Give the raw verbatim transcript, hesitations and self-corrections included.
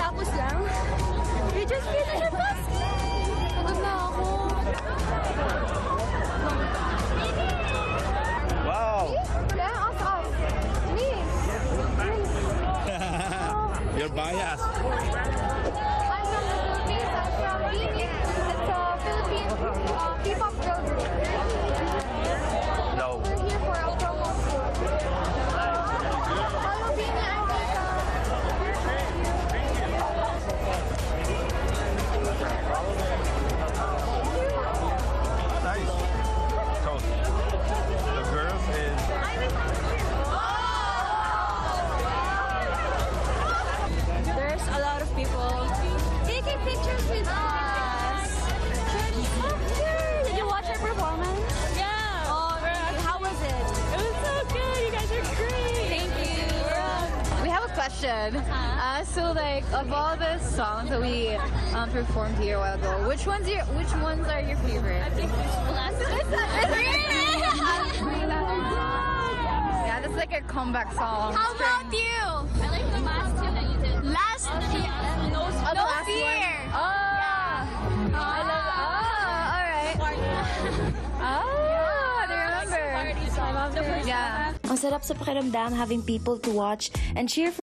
Kakatapos lang. We just finished the basket. Pagod na ako. Wow! Yeah, us, us. Me. You're biased. I'm from the Philippines. I'm from Bini. It's a Philippine uh, K-pop girl group. No. We're here for a promo tour. Hello, Bini. I'm Mika. Nice. So, the girls is... There's a lot of people taking pictures with us. Oh, sure. Did you watch our performance? Yeah. Oh, how was it? It was so good. You guys are great. Thank you. We have a question. Uh, so, like, of all the songs that we um, performed here a while ago, which ones your which ones are your favorite? I think this last Yeah, that's like a comeback song. How about you? I like the last two that you did. Last year. No, Oh, the no last fear. one? Oh, I love it. Oh, all right. Oh, they remember. I love the first Yeah. Ang sarap sa pakiramdam having people to watch and cheer for